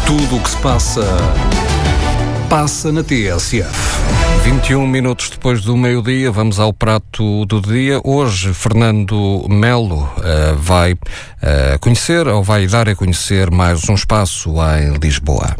Tudo o que se passa na TSF. 21 minutos depois do meio-dia, vamos ao prato do dia. Hoje, Fernando Melo vai conhecer, ou vai dar a conhecer, mais um espaço em Lisboa.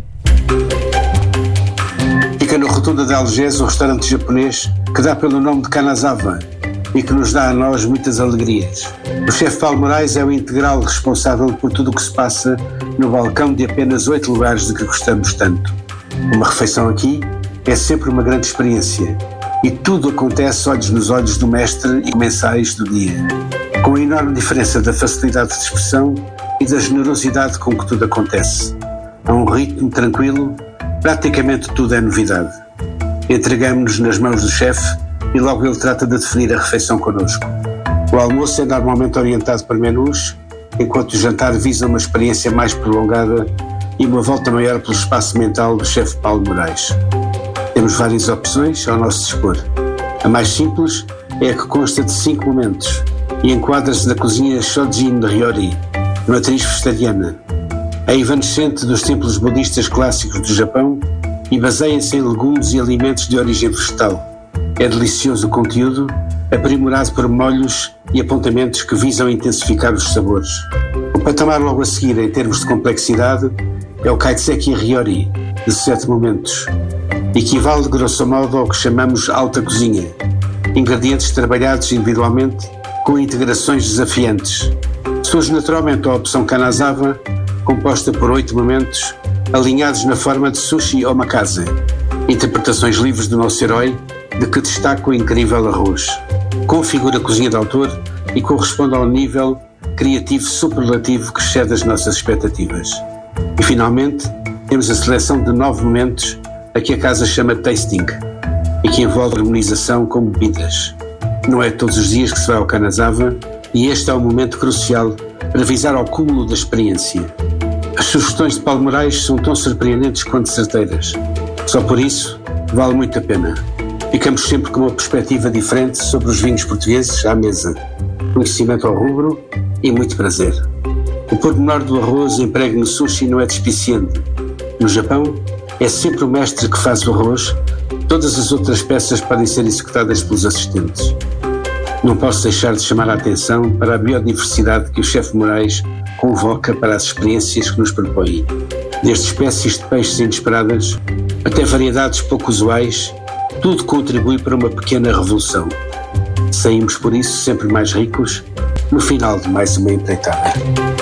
Fica no Rotunda de Algés, um restaurante japonês que dá pelo nome de Kanazawa e que nos dá a nós muitas alegrias. O chefe Paulo Moraes é o integral responsável por tudo o que se passa no balcão de apenas 8 lugares de que gostamos tanto. Uma refeição aqui é sempre uma grande experiência e tudo acontece olhos nos olhos do mestre e comensais do dia, com a enorme diferença da facilidade de expressão e da generosidade com que tudo acontece. A um ritmo tranquilo, praticamente tudo é novidade. Entregamos-nos nas mãos do chefe e logo ele trata de definir a refeição connosco. O almoço é normalmente orientado para menus, enquanto o jantar visa uma experiência mais prolongada e uma volta maior pelo espaço mental do chefe Paulo Moraes. Temos várias opções ao nosso dispor. A mais simples é a que consta de 5 momentos e enquadra-se na cozinha Shojin Ryori, matriz vegetariana. É evanescente dos templos budistas clássicos do Japão e baseia-se em legumes e alimentos de origem vegetal. É delicioso o conteúdo, aprimorado por molhos e apontamentos que visam intensificar os sabores. O patamar logo a seguir, em termos de complexidade, é o Kaiseki Ryori, de 7 momentos. Equivale, grosso modo, ao que chamamos alta cozinha. Ingredientes trabalhados individualmente com integrações desafiantes. Surge naturalmente a opção Kanazawa, composta por 8 momentos, alinhados na forma de sushi omakase. Interpretações livres do nosso herói, de que destaca o incrível arroz. Configura a cozinha de autor e corresponde ao nível criativo superlativo que excede as nossas expectativas. E finalmente, temos a seleção de 9 momentos a que a casa chama tasting e que envolve harmonização com bebidas. Não é todos os dias que se vai ao Kanazawa e este é o momento crucial para visar ao cúmulo da experiência. As sugestões de Paulo Moraes são tão surpreendentes quanto certeiras. Só por isso, vale muito a pena. Ficamos sempre com uma perspectiva diferente sobre os vinhos portugueses à mesa. Conhecimento ao rubro e muito prazer. O pormenor do arroz empregue no sushi não é despiciente. No Japão, é sempre o mestre que faz o arroz, todas as outras peças podem ser executadas pelos assistentes. Não posso deixar de chamar a atenção para a biodiversidade que o chefe Moraes convoca para as experiências que nos propõe. Desde espécies de peixes inesperadas até variedades pouco usuais, tudo contribui para uma pequena revolução. Saímos por isso sempre mais ricos no final de mais uma empreitada.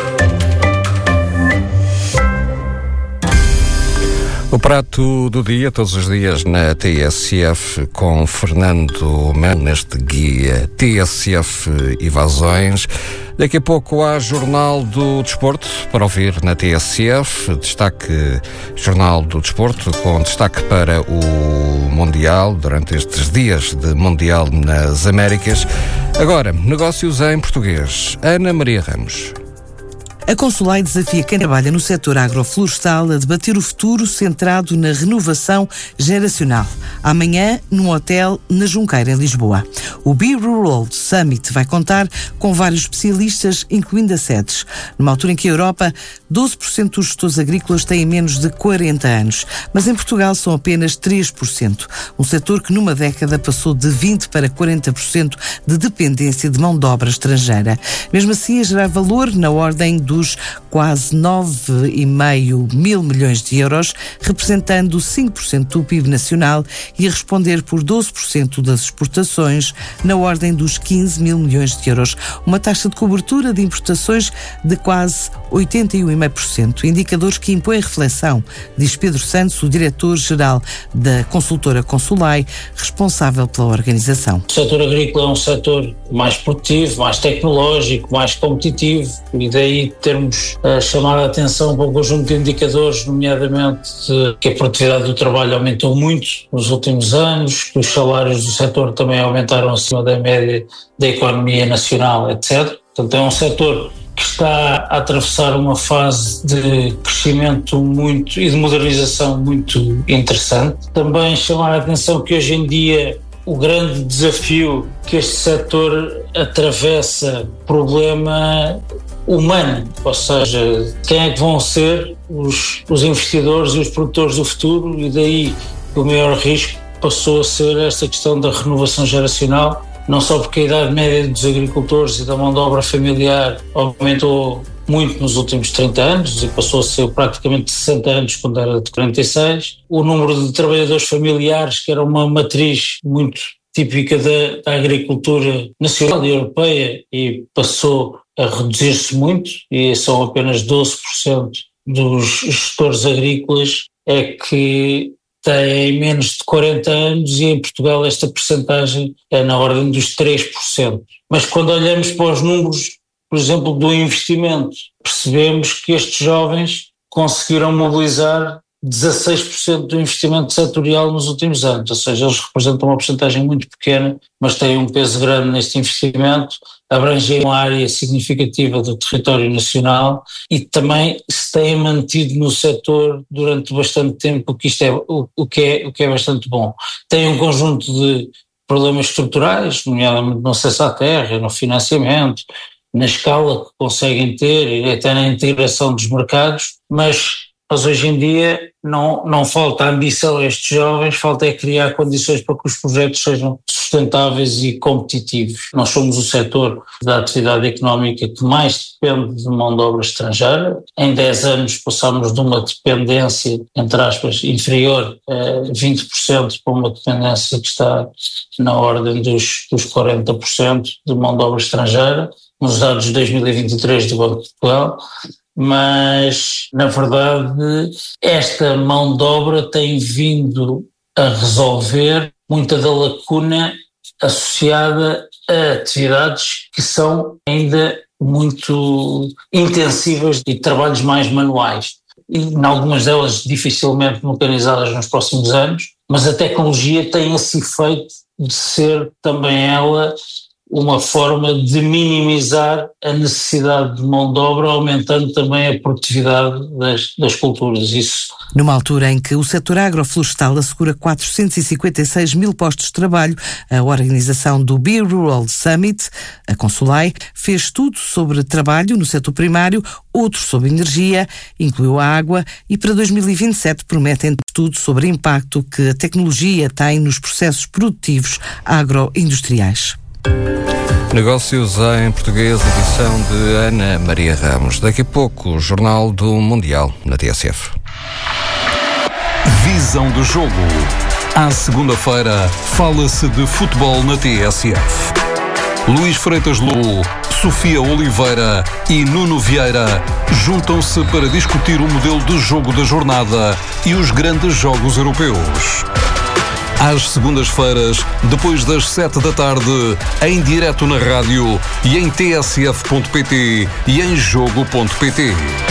O prato do dia, todos os dias na TSF, com Fernando Melo, neste guia TSF Evasões. Daqui a pouco há Jornal do Desporto para ouvir na TSF. Destaque Jornal do Desporto, com destaque para o Mundial, durante estes dias de Mundial nas Américas. Agora, negócios em português. Ana Maria Ramos. A Consulai desafia quem trabalha no setor agroflorestal a debater o futuro centrado na renovação geracional. Amanhã, num hotel na Junqueira, em Lisboa. O Be Rural Summit vai contar com vários especialistas, incluindo a SEDES, numa altura em que a Europa, 12% dos gestores agrícolas têm menos de 40 anos, mas em Portugal são apenas 3%. Um setor que numa década passou de 20% para 40% de dependência de mão de obra estrangeira. Mesmo assim, a gerar valor na ordem dos quase 9,5 mil milhões de euros, representando 5% do PIB nacional e a responder por 12% das exportações, na ordem dos 15 mil milhões de euros. Uma taxa de cobertura de importações de quase 81,5%. Indicadores que impõem reflexão, diz Pedro Santos, o diretor-geral da consultora Consulai, responsável pela organização. O setor agrícola é um setor mais produtivo, mais tecnológico, mais competitivo, e daí termos a chamar a atenção para um conjunto de indicadores, nomeadamente que a produtividade do trabalho aumentou muito nos últimos anos, que os salários do setor também aumentaram acima da média da economia nacional, etc. Portanto, é um setor que está a atravessar uma fase de crescimento muito e de modernização muito interessante. Também chamar a atenção que hoje em dia o grande desafio que este setor atravessa, problema humano, ou seja, quem é que vão ser os investidores e os produtores do futuro, e daí o maior risco passou a ser esta questão da renovação geracional, não só porque a idade média dos agricultores e da mão de obra familiar aumentou muito nos últimos 30 anos e passou a ser praticamente de 60 anos quando era de 46. O número de trabalhadores familiares, que era uma matriz muito típica da agricultura nacional e europeia, e passou a reduzir-se muito, e são apenas 12% dos gestores agrícolas é que têm menos de 40 anos, e em Portugal esta percentagem é na ordem dos 3%. Mas quando olhamos para os números, por exemplo, do investimento, percebemos que estes jovens conseguiram mobilizar 16% do investimento setorial nos últimos anos, ou seja, eles representam uma percentagem muito pequena, mas têm um peso grande neste investimento, abrangem uma área significativa do território nacional e também se têm mantido no setor durante bastante tempo, o que é bastante bom. Têm um conjunto de problemas estruturais, nomeadamente no acesso à terra, no financiamento, na escala que conseguem ter e até na integração dos mercados, mas hoje em dia não falta ambição a estes jovens, falta é criar condições para que os projetos sejam sustentáveis e competitivos. Nós somos o setor da atividade económica que mais depende de mão de obra estrangeira. Em 10 anos passámos de uma dependência, entre aspas, inferior a 20% para uma dependência que está na ordem dos 40% de mão de obra estrangeira, nos dados de 2023 do Banco de Portugal. Mas, na verdade, esta mão de obra tem vindo a resolver muita da lacuna associada a atividades que são ainda muito intensivas e trabalhos mais manuais. E, em algumas delas, dificilmente mecanizadas nos próximos anos, mas a tecnologia tem esse efeito de ser também ela uma forma de minimizar a necessidade de mão de obra, aumentando também a produtividade das culturas. Isso. Numa altura em que o setor agroflorestal assegura 456 mil postos de trabalho, a organização do BeRural Summit, a Consulai, fez estudo sobre trabalho no setor primário, outro sobre energia, incluiu a água, e para 2027 prometem estudo sobre o impacto que a tecnologia tem nos processos produtivos agroindustriais. Negócios em Português, edição de Ana Maria Ramos. Daqui a pouco, o Jornal do Mundial na TSF. Visão do jogo. À segunda-feira, fala-se de futebol na TSF. Luís Freitas Lobo, Sofia Oliveira e Nuno Vieira juntam-se para discutir o modelo de jogo da jornada e os grandes jogos europeus. Às segundas-feiras, depois das 7 da tarde, em direto na rádio e em tsf.pt e em jogo.pt.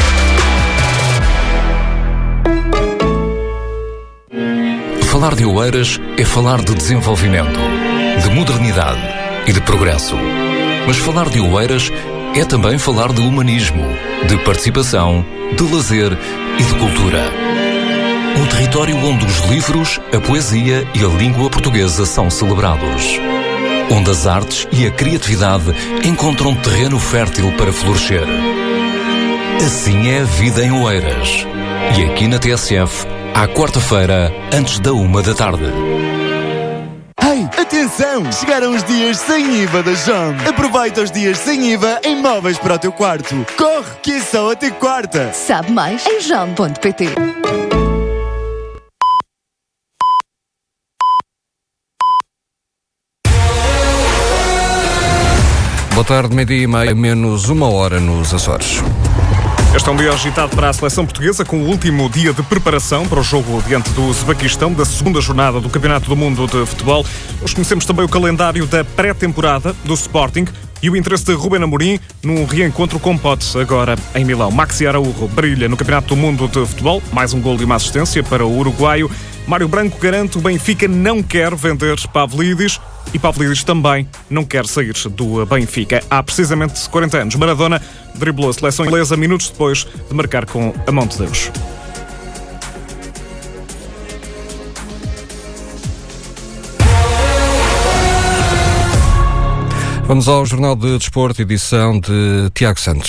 Falar de Oeiras é falar de desenvolvimento, de modernidade e de progresso. Mas falar de Oeiras é também falar de humanismo, de participação, de lazer e de cultura. Um território onde os livros, a poesia e a língua portuguesa são celebrados. Onde as artes e a criatividade encontram terreno fértil para florescer. Assim é a vida em Oeiras. E aqui na TSF, à quarta-feira, antes da 1 da tarde. Ei, atenção! Chegaram os dias sem IVA da JOM. Aproveita os dias sem IVA em móveis para o teu quarto. Corre, que é só até quarta. Sabe mais em jom.pt. Boa tarde, meio-dia e meia, menos 1 hora nos Açores. Este é um dia agitado para a seleção portuguesa, com o último dia de preparação para o jogo diante do Uzbequistão, da segunda jornada do Campeonato do Mundo de Futebol. Hoje conhecemos também o calendário da pré-temporada do Sporting e o interesse de Rubén Amorim num reencontro com Pote, agora em Milão. Maxi Araújo brilha no Campeonato do Mundo de Futebol, mais um gol e uma assistência para o uruguaio. Mário Branco garante que o Benfica não quer vender Pavlidis e Pavlidis também não quer sair do Benfica. Há precisamente 40 anos, Maradona driblou a seleção inglesa minutos depois de marcar com a mão de Deus. Vamos ao Jornal de Desporto, edição de Tiago Santos.